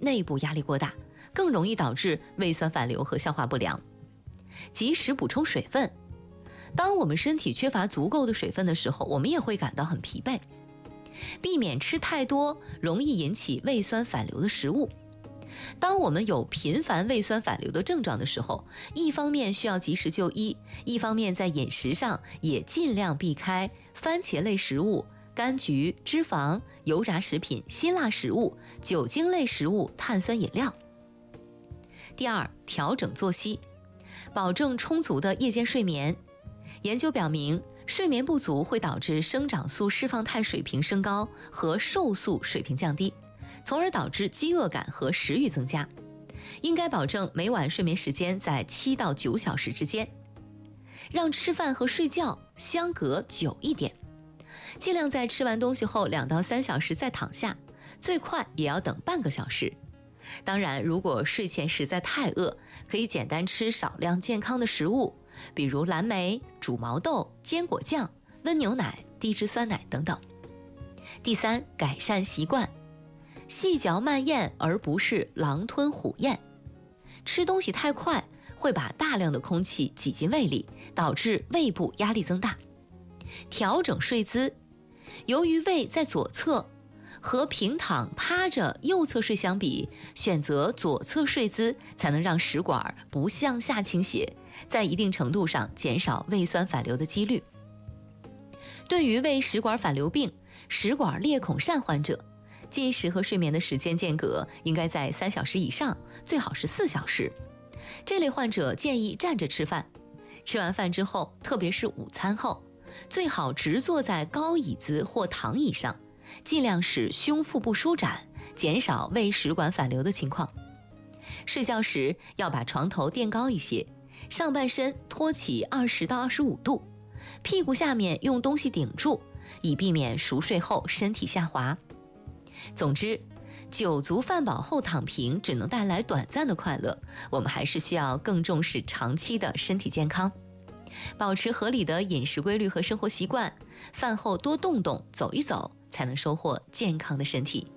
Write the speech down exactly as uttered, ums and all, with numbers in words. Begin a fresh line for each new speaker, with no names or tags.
内部压力过大，更容易导致胃酸反流和消化不良。及时补充水分，当我们身体缺乏足够的水分的时候，我们也会感到很疲惫。避免吃太多容易引起胃酸反流的食物。当我们有频繁胃酸反流的症状的时候，一方面需要及时就医，一方面在饮食上也尽量避开番茄类食物、柑橘、脂肪、油炸食品、辛辣食物、酒精类食物、碳酸饮料。第二，调整作息，保证充足的夜间睡眠。研究表明，睡眠不足会导致生长素释放态水平升高和瘦素水平降低，从而导致饥饿感和食欲增加。应该保证每晚睡眠时间在七到九小时之间，让吃饭和睡觉相隔久一点，尽量在吃完东西后两到三小时再躺下，最快也要等半个小时。当然，如果睡前实在太饿，可以简单吃少量健康的食物，比如蓝莓、煮毛豆、坚果酱、温牛奶、低脂酸奶等等。第三，改善习惯，细嚼慢咽而不是狼吞虎咽。吃东西太快会把大量的空气挤进胃里，导致胃部压力增大。调整睡姿，由于胃在左侧，和平躺趴着右侧睡相比，选择左侧睡姿才能让食管不向下倾斜，在一定程度上减少胃酸反流的几率。对于胃食管反流病、食管裂孔疝患者，进食和睡眠的时间间隔应该在三小时以上，最好是四小时。这类患者建议站着吃饭，吃完饭之后，特别是午餐后，最好直坐在高椅子或躺椅上，尽量使胸腹部舒展，减少胃食管反流的情况。睡觉时要把床头垫高一些，上半身托起二十到二十五度，屁股下面用东西顶住，以避免熟睡后身体下滑。总之，酒足饭饱后躺平只能带来短暂的快乐，我们还是需要更重视长期的身体健康。保持合理的饮食规律和生活习惯，饭后多动动、走一走，才能收获健康的身体。